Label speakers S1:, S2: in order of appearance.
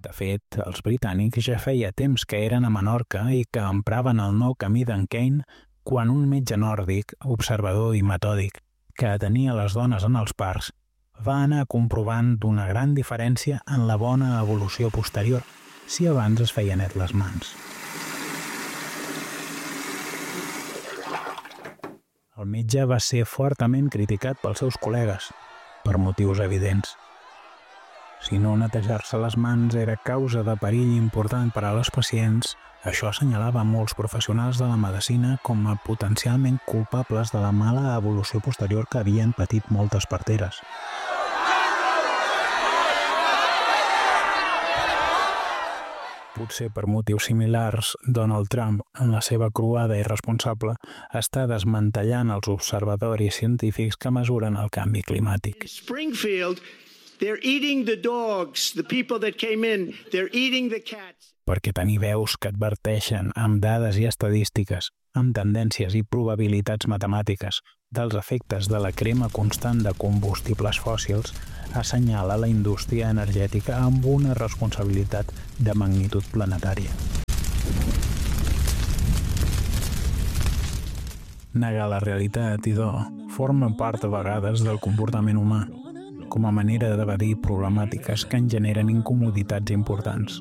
S1: De fet, els britànics ja feia temps que eren a Menorca i que empraven el nou camí d'en Kane quan un metge nòrdic, observador i metòdic, que atenia les dones en els parts, va anar comprovant una gran diferència en la bona evolució posterior si abans es feia net les mans. El metge va ser fortament criticat pels seus col·legues, per motius evidents. Si no netejar-se les mans era causa de perill important per a les pacients, això assenyalava molts professionals de la medicina com a potencialment culpables de la mala evolució posterior que havien patit moltes parteres. Potser per motius similars, Donald Trump, en la seva croada irresponsable, està desmantellant els observatoris científics que mesuren el canvi climàtic.
S2: Springfield, they're eating the dogs, the people that came in, they're eating the cats.
S1: Perquè tenir veus que adverteixen amb dades i estadístiques, amb tendències i probabilitats matemàtiques dels efectes de la crema constant de combustibles fòssils assenyala la indústria energètica amb una responsabilitat de magnitud planetària. Negar la realitat, idò, forma part a vegades del comportament humà, com a manera d'evadir problemàtiques que en generen incomoditats importants.